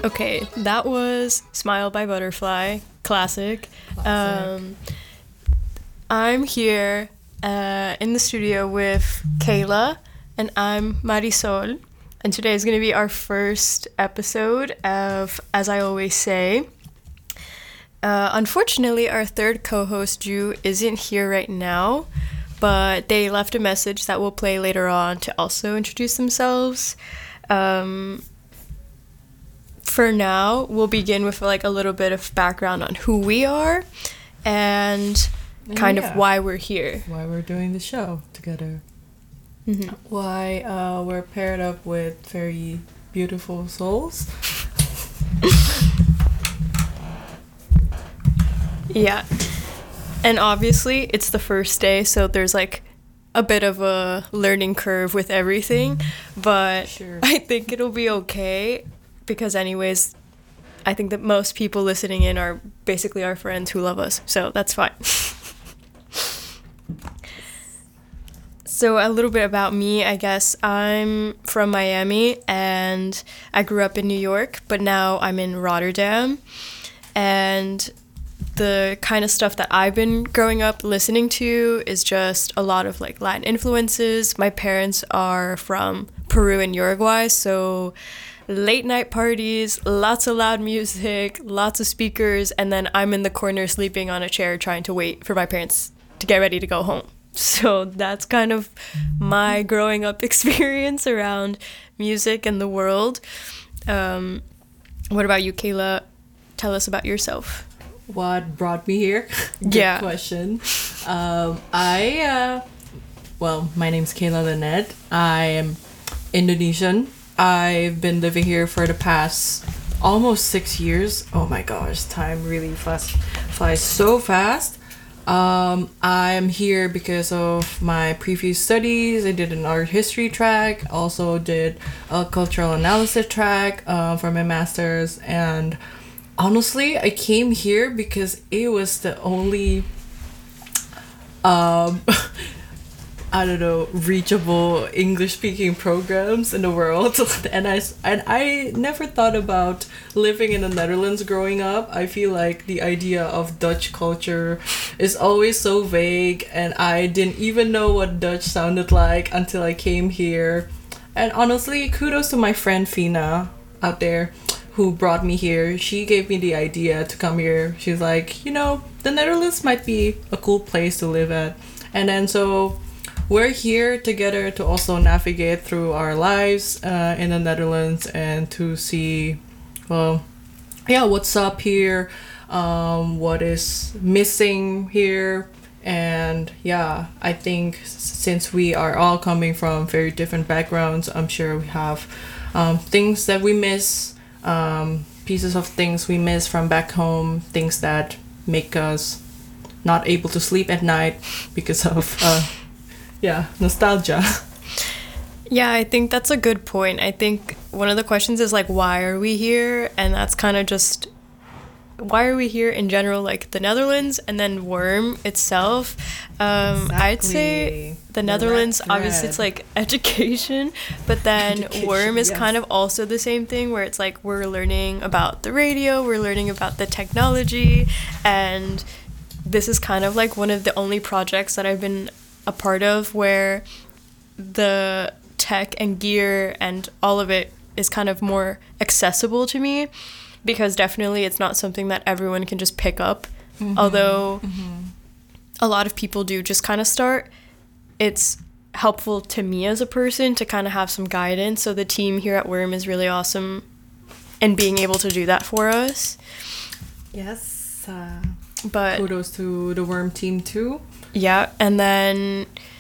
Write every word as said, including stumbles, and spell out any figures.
Okay, that was Smile by Butterfly, classic. Classic. Um, I'm here uh, in the studio with Kayla, and I'm Marisol. And today is going to be our first episode of As I Always Say. Uh, unfortunately, our third co-host, Ju, isn't here right now, but they left a message that we'll play later on to also introduce themselves. Um, for now, we'll begin with like a little bit of background on who we are and kind yeah. of why we're here. Why we're doing the show together. Mm-hmm. Why uh, we're paired up with very beautiful souls. Yeah. And obviously, it's the first day, so there's like a bit of a learning curve with everything, but Sure. I think it'll be okay because anyways, I think that most people listening in are basically our friends who love us, so that's fine. So a little bit about me, I guess. I'm from Miami and I grew up in New York, but now I'm in Rotterdam. And the kind of stuff that I've been growing up listening to is just a lot of like Latin influences. My parents are from Peru and Uruguay, so late night parties, lots of loud music, lots of speakers, and then I'm in the corner sleeping on a chair trying to wait for my parents to get ready to go home. So that's kind of my growing up experience around music and the world. Um, what about you, Kayla? Tell us about yourself. What brought me here? Good Yeah. question. Um, I, uh, well, my name's Kayla Lynette. I am Indonesian. I've been living here for the past almost six years. Oh my gosh, time really fast, flies so fast. Um, I'm here because of my previous studies. I did an art history track, also did a cultural analysis track uh, for my master's, and honestly, I came here because it was the only, um, I don't know, reachable English-speaking programs in the world. and I and I never thought about living in the Netherlands growing up. I feel like the idea of Dutch culture is always so vague, and I didn't even know what Dutch sounded like until I came here. And honestly, kudos to my friend Fina out there who brought me here. She gave me the idea to come here. She's like, you know, the Netherlands might be a cool place to live at. And then so we're here together to also navigate through our lives uh, in the Netherlands and to see, well, yeah, what's up here, um, what is missing here. And yeah, I think since we are all coming from very different backgrounds, I'm sure we have um, things that we miss, um, pieces of things we miss from back home, things that make us not able to sleep at night because of uh, yeah, nostalgia. Yeah, I think that's a good point. I think one of the questions is like, why are we here? And that's kind of just, why are we here in general, like the Netherlands and then Worm itself. Um, Exactly. I'd say the, The Netherlands, red obviously thread. it's like education, but then Education, Worm is yes. kind of also the same thing where it's like we're learning about the radio, we're learning about the technology, and this is kind of like one of the only projects that I've been a part of where the tech and gear and all of it is kind of more accessible to me, because definitely it's not something that everyone can just pick up. Mm-hmm. Although mm-hmm. a lot of people do just kind of start, it's helpful to me as a person to kind of have some guidance. So the team here at Worm is really awesome in being able to do that for us. Yes. Uh, But kudos to the Worm team too. yeah, and then